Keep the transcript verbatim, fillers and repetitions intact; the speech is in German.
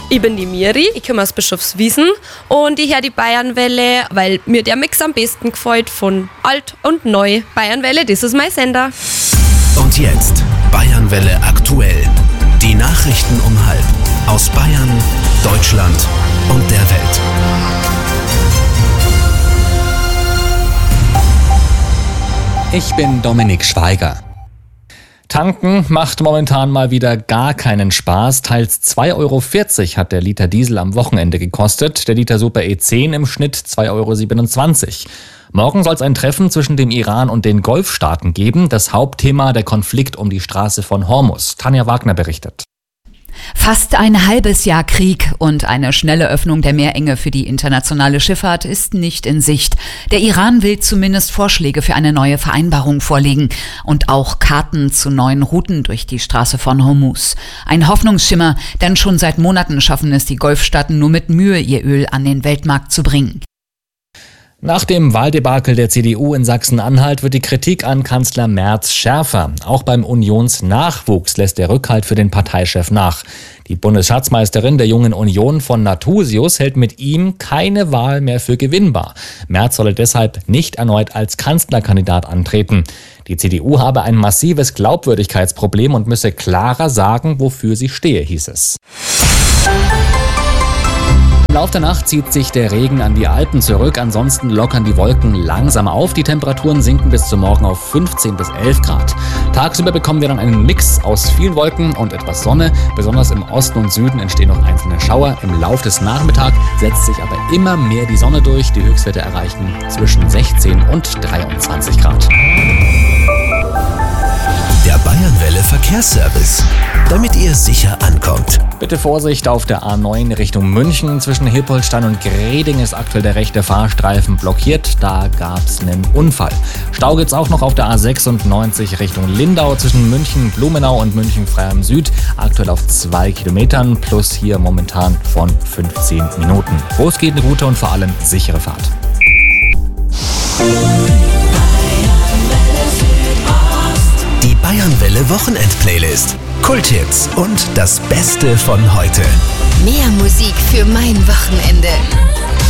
Ich bin die Miri, ich komme aus Bischofswiesen und ich höre die Bayernwelle, weil mir der Mix am besten gefällt von alt und neu. Bayernwelle, das ist mein Sender. Und jetzt Bayernwelle aktuell. Die Nachrichten um halb aus Bayern, Deutschland und der Welt. Ich bin Dominik Schweiger. Tanken macht momentan mal wieder gar keinen Spaß. Teils zwei Euro vierzig hat der Liter Diesel am Wochenende gekostet. Der Liter Super E zehn im Schnitt zwei Euro siebenundzwanzig. Morgen soll es ein Treffen zwischen dem Iran und den Golfstaaten geben. Das Hauptthema der Konflikt um die Straße von Hormuz. Tanja Wagner berichtet. Fast ein halbes Jahr Krieg und eine schnelle Öffnung der Meerenge für die internationale Schifffahrt ist nicht in Sicht. Der Iran will zumindest Vorschläge für eine neue Vereinbarung vorlegen und auch Karten zu neuen Routen durch die Straße von Hormuz. Ein Hoffnungsschimmer, denn schon seit Monaten schaffen es die Golfstaaten nur mit Mühe, ihr Öl an den Weltmarkt zu bringen. Nach dem Wahldebakel der C D U in Sachsen-Anhalt wird die Kritik an Kanzler Merz schärfer. Auch beim Unionsnachwuchs lässt der Rückhalt für den Parteichef nach. Die Bundesschatzmeisterin der Jungen Union von Nathusius hält mit ihm keine Wahl mehr für gewinnbar. Merz solle deshalb nicht erneut als Kanzlerkandidat antreten. Die C D U habe ein massives Glaubwürdigkeitsproblem und müsse klarer sagen, wofür sie stehe, hieß es. Im Laufe der Nacht zieht sich der Regen an die Alpen zurück, ansonsten lockern die Wolken langsam auf. Die Temperaturen sinken bis zum Morgen auf fünfzehn bis elf Grad. Tagsüber bekommen wir dann einen Mix aus vielen Wolken und etwas Sonne. Besonders im Osten und Süden entstehen noch einzelne Schauer. Im Laufe des Nachmittags setzt sich aber immer mehr die Sonne durch. Die Höchstwerte erreichen zwischen sechzehn und dreiundzwanzig Grad. Der Bayernwelle Verkehrsservice, damit ihr sicher ankommt. Bitte Vorsicht auf der A neun Richtung München. Zwischen Hippolstein und Greding ist aktuell der rechte Fahrstreifen blockiert. Da gab es einen Unfall. Stau gibt's auch noch auf der A sechsundneunzig Richtung Lindau zwischen München, Blumenau und München-Freiham Süd. Aktuell auf zwei Kilometern plus hier momentan von fünfzehn Minuten. Groß geht eine gute und vor allem sichere Fahrt. Die Bayernwelle Wochenend-Playlist. Kulthits und das Beste von heute. Mehr Musik für mein Wochenende.